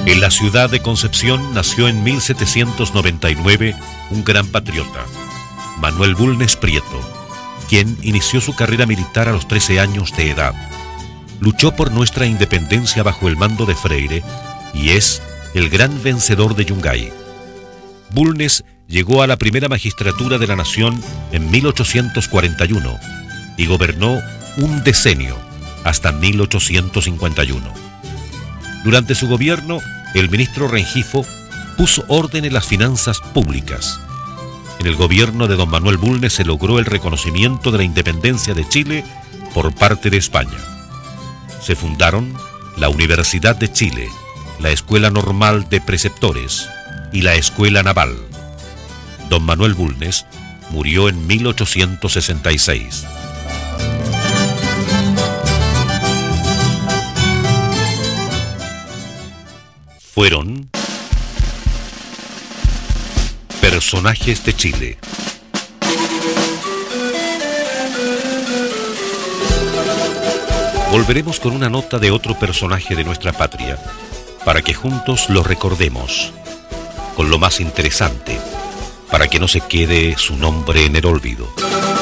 En la ciudad de Concepción nació en 1799 un gran patriota, Manuel Bulnes Prieto, quien inició su carrera militar a los 13 años de edad. Luchó por nuestra independencia bajo el mando de Freire y es el gran vencedor de Yungay. Bulnes llegó a la primera magistratura de la nación en 1841 y gobernó un decenio hasta 1851. Durante su gobierno, el ministro Rengifo puso orden en las finanzas públicas. En el gobierno de don Manuel Bulnes se logró el reconocimiento de la independencia de Chile por parte de España. Se fundaron la Universidad de Chile, la Escuela Normal de Preceptores y la Escuela Naval. Don Manuel Bulnes murió en 1866. Fueron personajes de Chile. Volveremos con una nota de otro personaje de nuestra patria, para que juntos lo recordemos, con lo más interesante, para que no se quede su nombre en el olvido.